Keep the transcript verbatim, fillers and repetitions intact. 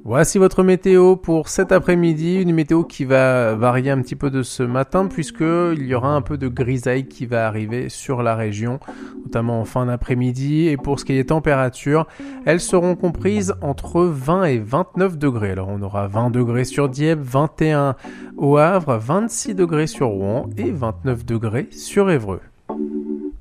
Voici votre météo pour cet après-midi, une météo qui va varier un petit peu de ce matin puisqu'il y aura un peu de grisaille qui va arriver sur la région, notamment en fin d'après-midi. Et pour ce qui est des températures, elles seront comprises entre vingt et vingt-neuf degrés. Alors on aura vingt degrés sur Dieppe, vingt et un au Havre, vingt-six degrés sur Rouen et vingt-neuf degrés sur Évreux.